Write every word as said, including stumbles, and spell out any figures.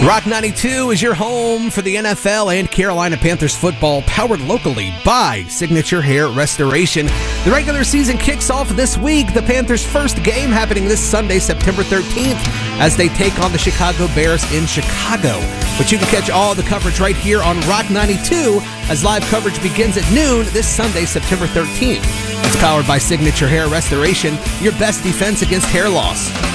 Rock ninety-two is your home for the N F L and Carolina Panthers football, powered locally by Signature Hair Restoration. The regular season kicks off this week. The Panthers' first game happening this Sunday, September thirteenth, as they take on the Chicago Bears in Chicago. But you can catch all the coverage right here on Rock ninety-two as live coverage begins at noon this Sunday, September thirteenth. It's powered by Signature Hair Restoration, your best defense against hair loss.